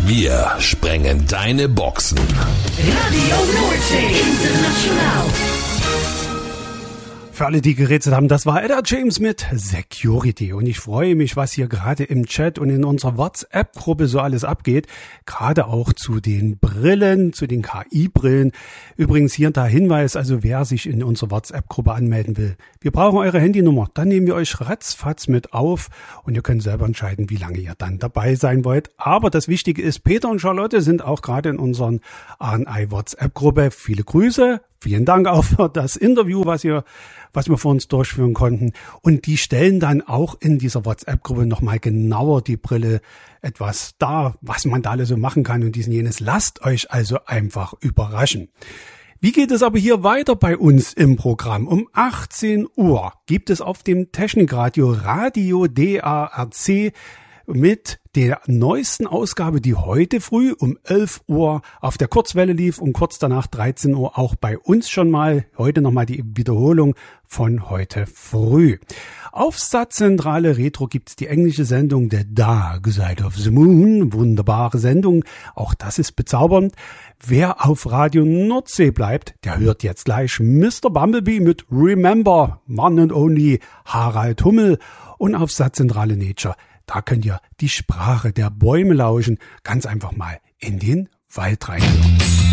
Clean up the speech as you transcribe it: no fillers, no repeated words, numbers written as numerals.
Wir sprengen deine Boxen. Radio Nordsee International. Für alle, die gerätselt haben, das war Etta James mit Security. Und ich freue mich, was hier gerade im Chat und in unserer WhatsApp-Gruppe so alles abgeht. Gerade auch zu den Brillen, zu den KI-Brillen. Übrigens hier der Hinweis, also wer sich in unserer WhatsApp-Gruppe anmelden will. Wir brauchen eure Handynummer. Dann nehmen wir euch ratzfatz mit auf und ihr könnt selber entscheiden, wie lange ihr dann dabei sein wollt. Aber das Wichtige ist, Peter und Charlotte sind auch gerade in unserer ANI WhatsApp-Gruppe. Viele Grüße. Vielen Dank auch für das Interview, was wir für uns durchführen konnten. Und die stellen dann auch in dieser WhatsApp-Gruppe nochmal genauer die Brille etwas dar, was man da alles so machen kann und dies und jenes. Lasst euch also einfach überraschen. Wie geht es aber hier weiter bei uns im Programm? Um 18 Uhr gibt es auf dem Technikradio Radio DARC mit der neuesten Ausgabe, die heute früh um 11 Uhr auf der Kurzwelle lief und kurz danach 13 Uhr auch bei uns schon mal. Heute nochmal die Wiederholung von heute früh. Auf Satzzentrale Retro gibt's die englische Sendung The Dark Side of the Moon. Wunderbare Sendung. Auch das ist bezaubernd. Wer auf Radio Nordsee bleibt, der hört jetzt gleich Mr. Bumblebee mit Remember, One and Only Harald Hummel. Und auf Satzzentrale Nature, da könnt ihr die Sprache der Bäume lauschen, ganz einfach mal in den Wald reinhören.